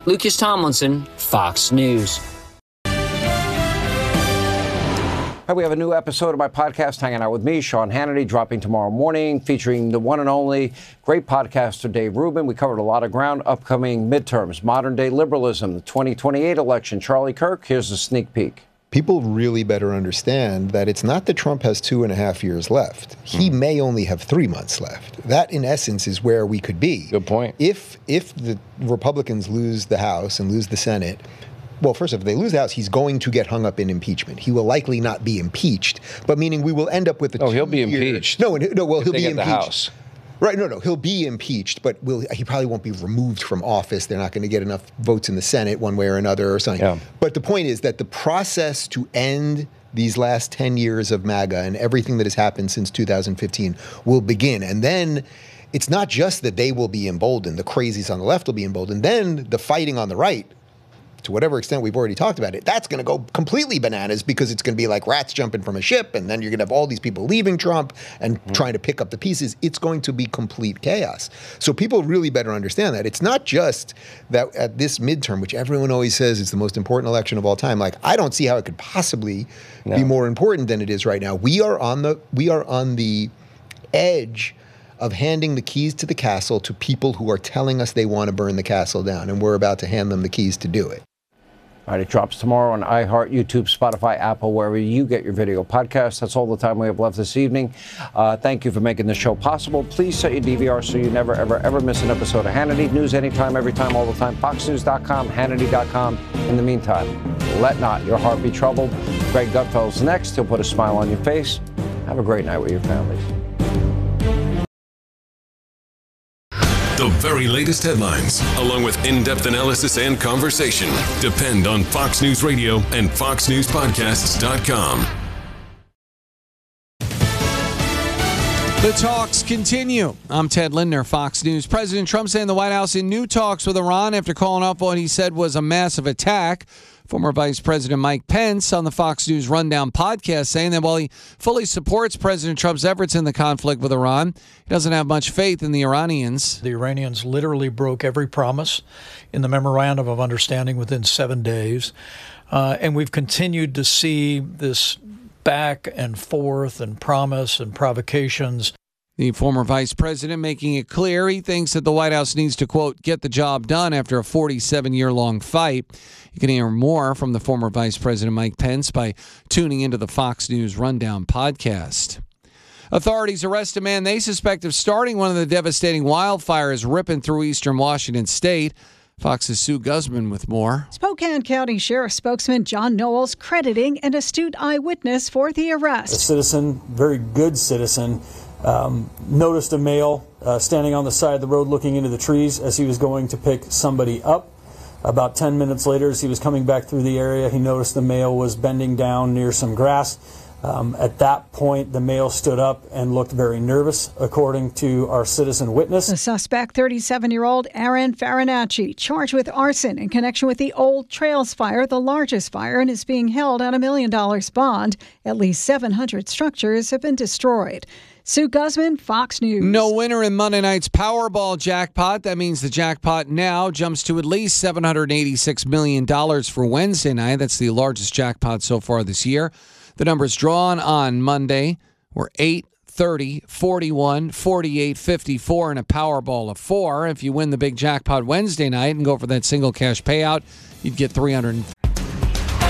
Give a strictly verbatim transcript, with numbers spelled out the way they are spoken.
Lucas Tomlinson, Fox News. Hi, we have a new episode of my podcast, Hanging Out with Me, Sean Hannity, dropping tomorrow morning, featuring the one and only great podcaster Dave Rubin. We covered a lot of ground, upcoming midterms, modern-day liberalism, the twenty twenty-eight election. Charlie Kirk, here's a sneak peek. People really better understand that it's not that Trump has two and a half years left. He mm. may only have three months left. That, in essence, is where we could be. Good point. If if the Republicans lose the House and lose the Senate, well, first, if they lose the House, he's going to get hung up in impeachment. He will likely not be impeached, but meaning we will end up with a Oh, he'll be year, impeached. No, no, well, if he'll they be get impeached. The House. Right, no, no, he'll be impeached, but will he probably won't be removed from office. They're not going to get enough votes in the Senate one way or another or something. Yeah. But the point is that the process to end these last ten years of MAGA and everything that has happened since two thousand fifteen will begin. And then it's not just that they will be emboldened, the crazies on the left will be emboldened. Then the fighting on the right, to whatever extent we've already talked about it, that's going to go completely bananas because it's going to be like rats jumping from a ship, and then you're going to have all these people leaving Trump and mm-hmm. trying to pick up the pieces. It's going to be complete chaos. So people really better understand that. It's not just that at this midterm, which everyone always says is the most important election of all time, like I don't see how it could possibly no. be more important than it is right now. We are on the we are on the edge of handing the keys to the castle to people who are telling us they want to burn the castle down, and we're about to hand them the keys to do it. All right, it drops tomorrow on iHeart, YouTube, Spotify, Apple, wherever you get your video podcasts. That's all the time we have left this evening. Uh, thank you for making the show possible. Please set your D V R so you never, ever, ever miss an episode of Hannity. News anytime, every time, all the time. fox news dot com, Hannity dot com. In the meantime, let not your heart be troubled. Greg Gutfeld's next. He'll put a smile on your face. Have a great night with your families. The very latest headlines, along with in-depth analysis and conversation, depend on Fox News Radio and fox news podcasts dot com. The talks continue. I'm Ted Lindner, Fox News. President Trump saying the White House in new talks with Iran after calling off what he said was a massive attack. Former Vice President Mike Pence on the Fox News Rundown podcast saying that while he fully supports President Trump's efforts in the conflict with Iran, he doesn't have much faith in the Iranians. The Iranians literally broke every promise in the Memorandum of Understanding within seven days. Uh, and we've continued to see this back and forth and promise and provocations. The former vice president making it clear he thinks that the White House needs to, quote, get the job done after a forty-seven-year-long fight. You can hear more from the former Vice President Mike Pence by tuning into the Fox News Rundown podcast. Authorities arrest a man they suspect of starting one of the devastating wildfires ripping through eastern Washington state. Fox's Sue Guzman with more. Spokane County Sheriff spokesman John Knowles crediting an astute eyewitness for the arrest. A citizen, very good citizen, um, noticed a male uh, standing on the side of the road looking into the trees as he was going to pick somebody up. About ten minutes later, as he was coming back through the area, he noticed the male was bending down near some grass. Um, at that point, the male stood up and looked very nervous, according to our citizen witness. The suspect, thirty-seven-year-old Aaron Farinacci, charged with arson in connection with the Old Trails fire, the largest fire, and is being held on a million dollars bond. At least seven hundred structures have been destroyed. Sue Guzman, Fox News. No winner in Monday night's Powerball jackpot. That means the jackpot now jumps to at least seven hundred eighty-six million dollars for Wednesday night. That's the largest jackpot so far this year. The numbers drawn on Monday were eight, thirty, forty-one, forty-eight, fifty-four, and a Powerball of four. If you win the big jackpot Wednesday night and go for that single cash payout, you'd get three hundred